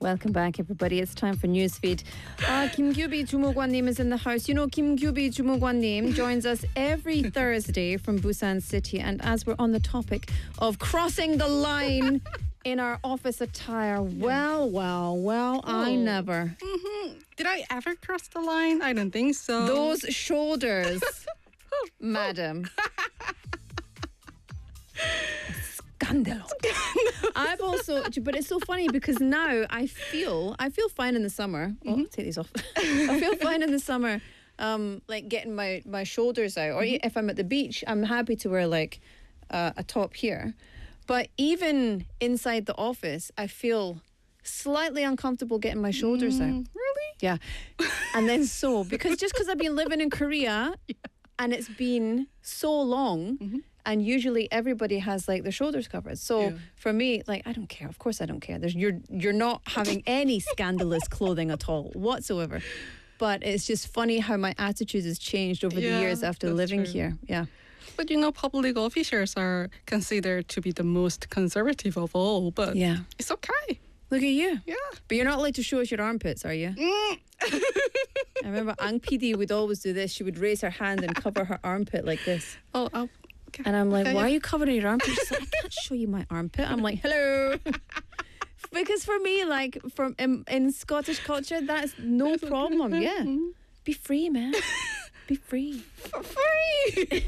Welcome back, everybody. It's time for Newsfeed. Kim Gyubi Jumogwannim is in the house. You know, Kim Gyubi Jumogwannim joins us every Thursday from Busan City. And as we're on the topic of crossing the line in our office attire, I never. Mm-hmm. Did I ever cross the line? I don't think so. Those shoulders, madam. Scandalo. I've also, but it's so funny because now I feel fine in the summer. Oh, take these off. I feel fine in the summer, like getting my shoulders out. Or if I'm at the beach, I'm happy to wear like a top here. But even inside the office, I feel slightly uncomfortable getting my shoulders out. Really? Yeah. And then because I've been living in Korea and it's been so long. And usually everybody has like their shoulders covered. So for me, like, I don't care. Of course I don't care. You're not having any scandalous clothing at all whatsoever. But it's just funny how my attitude has changed over the years after living here. Yeah. But you know, public officials are considered to be the most conservative of all. But it's okay. Look at you. Yeah. But you're not allowed to show us your armpits, are you? I remember Ang PD would always do this. She would raise her hand and cover her armpit like this. Oh. Okay. And I'm like, why are you covering your armpit? She's like, I can't show you my armpit. I'm like, hello. Because for me, like in Scottish culture, that's no problem. Okay. Yeah. Be free, man. Be free. Free.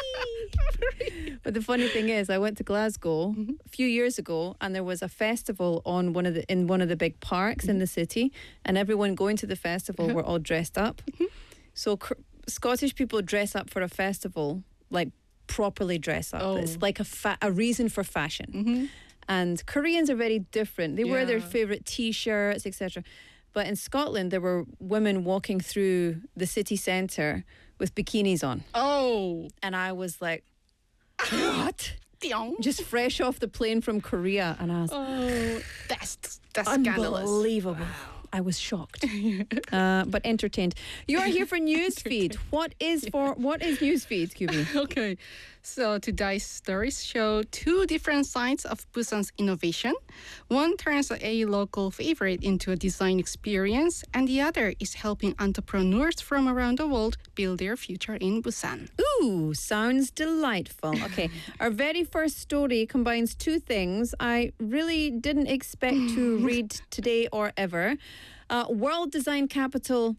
But the funny thing is, I went to Glasgow a few years ago, and there was a festival on one of the big parks in the city, and everyone going to the festival were all dressed up. So Scottish people dress up for a festival, like properly dress up. It's like a reason for fashion. And Koreans are very different. They wear their favorite T-shirts, etc. But in Scotland, there were women walking through the city centre with bikinis on. Oh. And I was like, what? Just fresh off the plane from Korea. And I was that's scandalous. Unbelievable. Wow. I was shocked, but entertained. You are here for Newsfeed. What is Newsfeed, QB? Okay, so today's stories show two different sides of Busan's innovation. One turns a local favorite into a design experience, and the other is helping entrepreneurs from around the world build their future in Busan. Ooh, sounds delightful. Okay, our very first story combines two things I really didn't expect to read today or ever. World Design Capital,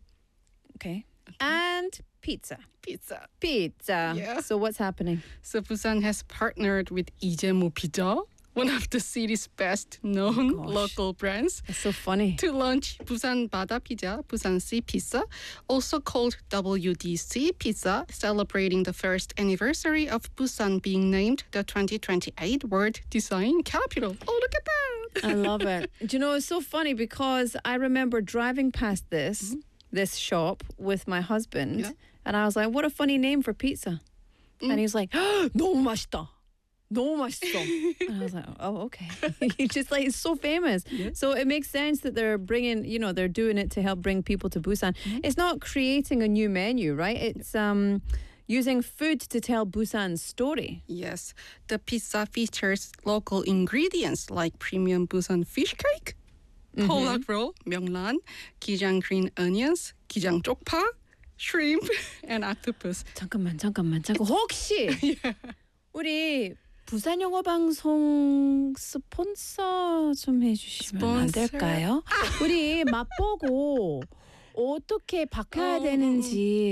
and pizza. Yeah. So what's happening? So Busan has partnered with Ijemo Pizza, one of the city's best known local brands. That's so funny. To launch Busan Bada Pizza, Busan Sea Pizza, also called WDC Pizza, celebrating the first anniversary of Busan being named the 2028 World Design Capital. Oh, look at that. I love it. Do you know, it's so funny because I remember driving past this shop with my husband and I was like, what a funny name for pizza. And he's like, 너무 맛있다. 너무 맛있어. And I was like, oh, okay. He's just like, it's so famous. Yeah. So it makes sense that they're bringing, they're doing it to help bring people to Busan. It's not creating a new menu, right? It's using food to tell Busan's story. Yes. The pizza features local ingredients like premium Busan fish cake, polak roll, 명란, 기장 green onions, 기장 쪽파, shrimp, and octopus. 잠깐만. 혹시 우리 부산 영어 방송 스폰서 좀 해주시면 안 될까요? 우리 맛보고 어떻게 바꿔야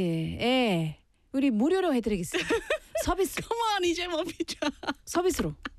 되는지 우리 무료로 해드리겠습니다. 서비스로. Come on, 이제 뭐 피자. 서비스로.